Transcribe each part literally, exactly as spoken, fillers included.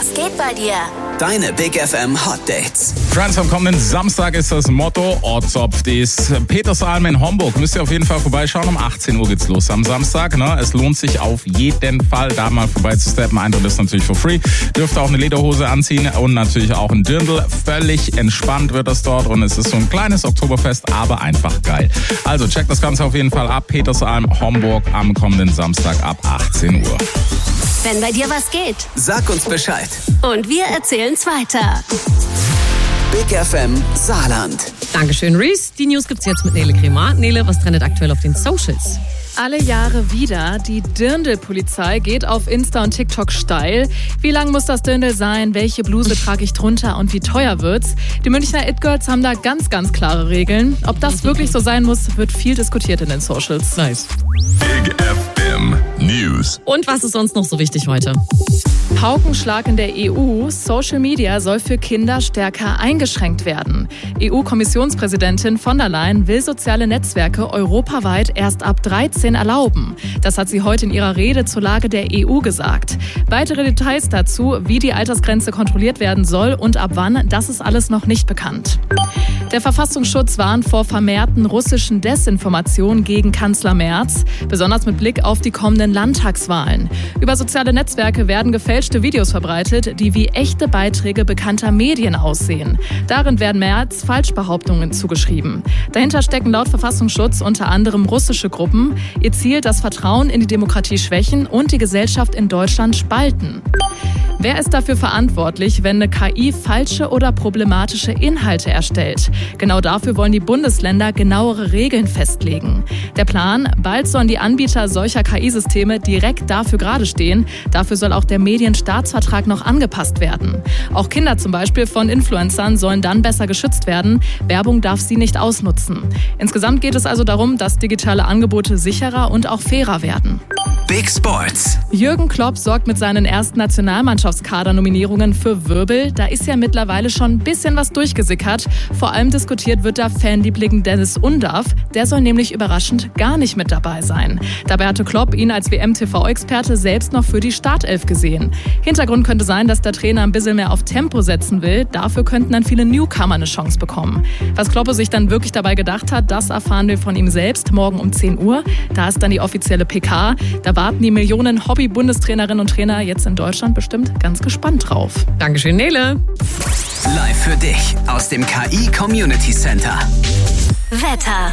Was geht bei dir? Deine Big F M Hot Dates. Friends, am kommenden Samstag ist das Motto Ortszopf ist Petersalm in Homburg. Müsst ihr auf jeden Fall vorbeischauen. Um achtzehn Uhr geht's los am Samstag. Ne? Es lohnt sich auf jeden Fall, da mal vorbeizusteppen. Eintritt ist natürlich for free. Dürft auch eine Lederhose anziehen und natürlich auch ein Dirndl. Völlig entspannt wird das dort und es ist so ein kleines Oktoberfest, aber einfach geil. Also checkt das Ganze auf jeden Fall ab. Petersalm, Homburg am kommenden Samstag ab achtzehn Uhr. Wenn bei dir was geht, Sag uns Bescheid. und wir erzählen's weiter. Big F M Saarland. Dankeschön, Reese. Die News gibt's jetzt mit Nele Kremer. Nele, was trendet aktuell auf den Socials? Alle Jahre wieder. Die Dirndl-Polizei geht auf Insta und TikTok steil. Wie lang muss das Dirndl sein? Welche Bluse trage ich drunter? Und wie teuer wird's? Die Münchner It-Girls haben da ganz, ganz klare Regeln. Ob das wirklich so sein muss, wird viel diskutiert in den Socials. Nice. Big F M News. Und was ist sonst noch so wichtig heute? Paukenschlag in der E U. Social Media soll für Kinder stärker eingeschränkt werden. E U-Kommissionspräsidentin von der Leyen will soziale Netzwerke europaweit erst ab dreizehn erlauben. Das hat sie heute in ihrer Rede zur Lage der E U gesagt. Weitere Details dazu, wie die Altersgrenze kontrolliert werden soll und ab wann, das ist alles noch nicht bekannt. Der Verfassungsschutz warnt vor vermehrten russischen Desinformationen gegen Kanzler Merz, besonders mit Blick auf die kommenden Landtagswahlen. Über soziale Netzwerke werden gefälschte Videos verbreitet, die wie echte Beiträge bekannter Medien aussehen. Darin werden Merz Falschbehauptungen zugeschrieben. Dahinter stecken laut Verfassungsschutz unter anderem russische Gruppen. Ihr Ziel, das Vertrauen in die Demokratie schwächen und die Gesellschaft in Deutschland spalten. Wer ist dafür verantwortlich, wenn eine K I falsche oder problematische Inhalte erstellt? Genau dafür wollen die Bundesländer genauere Regeln festlegen. Der Plan: Bald sollen die Anbieter solcher K I-Systeme direkt dafür gerade stehen. Dafür soll auch der Medienstaatsvertrag noch angepasst werden. Auch Kinder zum Beispiel von Influencern sollen dann besser geschützt werden. Werbung darf sie nicht ausnutzen. Insgesamt geht es also darum, dass digitale Angebote sicherer und auch fairer werden. Big Sports. Jürgen Klopp sorgt mit seinen ersten Nationalmannschaftskader-Nominierungen für Wirbel. Da ist ja mittlerweile schon ein bisschen was durchgesickert. Vor allem diskutiert wird da Fanliebling Dennis Undaff. Der soll nämlich überraschend gar nicht mit dabei sein. Dabei hatte Klopp ihn als W M-T V-Experte selbst noch für die Startelf gesehen. Hintergrund könnte sein, dass der Trainer ein bisschen mehr auf Tempo setzen will. Dafür könnten dann viele Newcomer eine Chance bekommen. Was Klopp sich dann wirklich dabei gedacht hat, das erfahren wir von ihm selbst morgen um zehn Uhr. Da ist dann die offizielle P K. Da warten die Millionen Hobby-Bundestrainerinnen und Trainer jetzt in Deutschland bestimmt ganz gespannt drauf. Dankeschön, Nele. Live für dich aus dem K I Community Center. Wetter.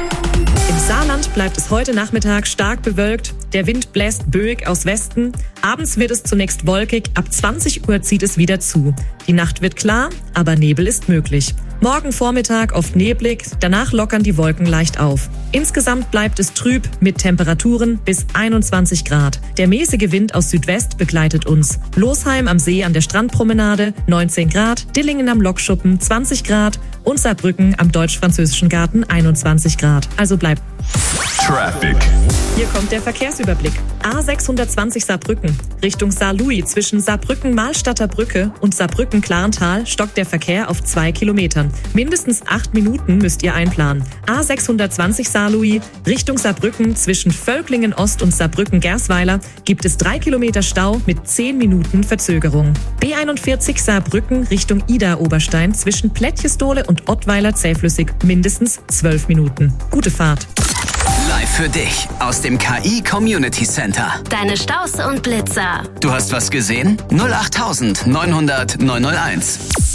Im Saarland bleibt es heute Nachmittag stark bewölkt. Der Wind bläst böig aus Westen. Abends wird es zunächst wolkig. Ab zwanzig Uhr zieht es wieder zu. Die Nacht wird klar, aber Nebel ist möglich. Morgen Vormittag oft neblig, danach lockern die Wolken leicht auf. Insgesamt bleibt es trüb mit Temperaturen bis einundzwanzig Grad. Der mäßige Wind aus Südwest begleitet uns. Losheim am See an der Strandpromenade neunzehn Grad, Dillingen am Lokschuppen zwanzig Grad und Saarbrücken am Deutsch-Französischen Garten einundzwanzig Grad. Also bleibt. Traffic. Hier kommt der Verkehrsüberblick. A sechshundertzwanzig Saarbrücken. Richtung Saarlouis zwischen Saarbrücken-Malstatter Brücke und Saarbrücken-Klarental stockt der Verkehr auf zwei Kilometern. Mindestens acht Minuten müsst ihr einplanen. A sechshundertzwanzig Saarlouis Richtung Saarbrücken zwischen Völklingen-Ost und Saarbrücken-Gersweiler gibt es drei Kilometer Stau mit zehn Minuten Verzögerung. B einundvierzig Saarbrücken Richtung Ida-Oberstein zwischen Plättjesdole und Ottweiler zähflüssig mindestens zwölf Minuten. Gute Fahrt. Live für dich aus dem K I Community Center. Deine Staus und Blitzer. Du hast was gesehen? null acht neun null null neun null eins.